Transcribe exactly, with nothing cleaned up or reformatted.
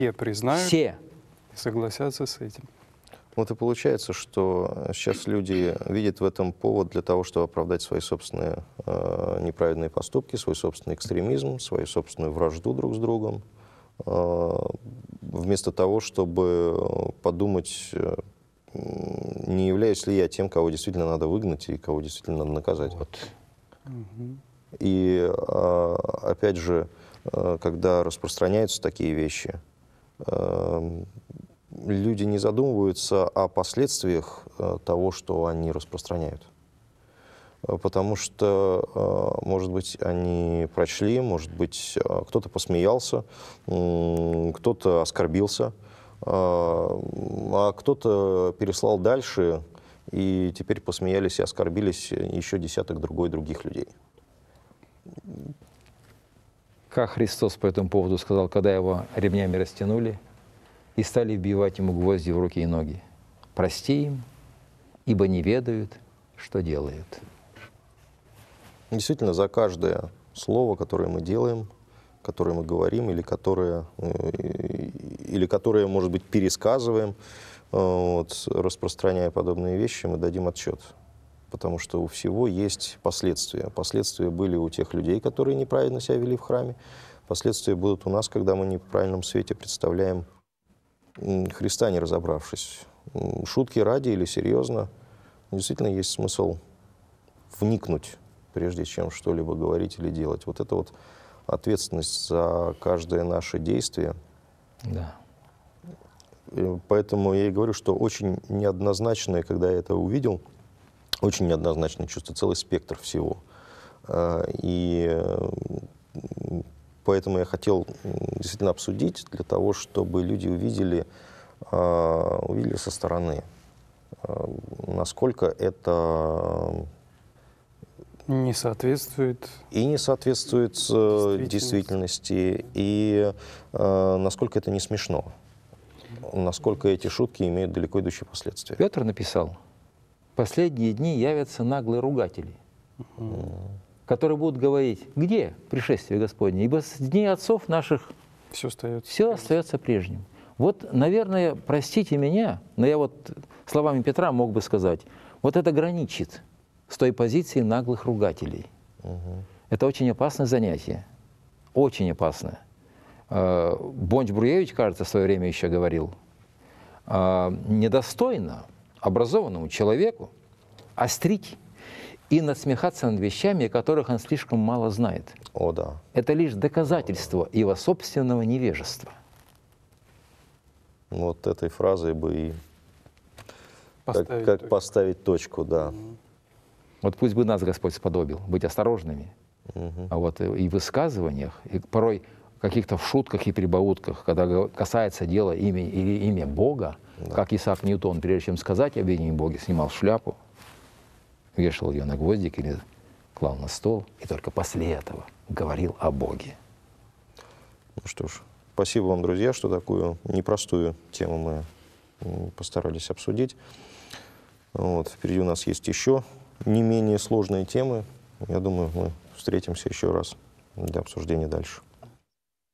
Все признают Все. и согласятся с этим. Вот и получается, что сейчас люди видят в этом повод для того, чтобы оправдать свои собственные э, неправедные поступки, свой собственный экстремизм, свою собственную вражду друг с другом, э, вместо того, чтобы подумать, э, не являюсь ли я тем, кого действительно надо выгнать и кого действительно надо наказать. Вот. Мгм. И э, опять же, э, когда распространяются такие вещи, э, люди не задумываются о последствиях э, того, что они распространяют. Э, Потому что, э, может быть, они прочли, может быть, э, кто-то посмеялся, м, кто-то оскорбился, э, а кто-то переслал дальше, и теперь посмеялись и оскорбились еще десяток другой других людей. Как Христос по этому поводу сказал, когда его ремнями растянули и стали вбивать ему гвозди в руки и ноги. «Прости им, ибо не ведают, что делают». Действительно, за каждое слово, которое мы делаем, которое мы говорим, или которое, э, или которое, может быть, пересказываем, э, вот, распространяя подобные вещи, мы дадим отчет. Потому что у всего есть последствия. Последствия были у тех людей, которые неправильно себя вели в храме. Последствия будут у нас, когда мы не в правильном свете представляем Христа, не разобравшись. Шутки ради или серьезно, действительно есть смысл вникнуть, прежде чем что-либо говорить или делать. Вот это вот ответственность за каждое наше действие. Да. И поэтому я и говорю, что очень неоднозначное, когда я это увидел, очень неоднозначное чувство, целый спектр всего. И поэтому я хотел действительно обсудить для того, чтобы люди увидели, увидели со стороны, насколько это Не соответствует. и не соответствует Действительности. действительности, и насколько это не смешно, насколько эти шутки имеют далеко идущие последствия. Петр написал: «В последние дни явятся наглые ругатели, которые будут говорить: где пришествие Господне? Ибо с дней отцов наших Все остается. все остается прежним». Вот, наверное, простите меня, но я вот словами Петра мог бы сказать, вот это граничит с той позицией наглых ругателей. Угу. Это очень опасное занятие, очень опасное. Э, Бонч-Бруевич, кажется, в свое время еще говорил, э, недостойно образованному человеку острить и насмехаться над вещами, о которых он слишком мало знает. О, да. Это лишь доказательство его собственного невежества. Вот этой фразой бы и Поставить как, как точку. поставить точку, да. Вот пусть бы нас Господь сподобил быть осторожными, Мгм. а вот и в высказываниях, и порой каких-то в шутках и прибаутках, когда го- касается дела имя, или имя Бога, Да. как Исаак Ньютон, прежде чем сказать об имени Боге, снимал шляпу, вешал ее на гвоздик или клал на стол, и только после этого говорил о Боге. Ну что ж, спасибо вам, друзья, что такую непростую тему мы м, постарались обсудить. Вот. Впереди у нас есть еще не менее сложные темы. Я думаю, мы встретимся еще раз для обсуждения дальше.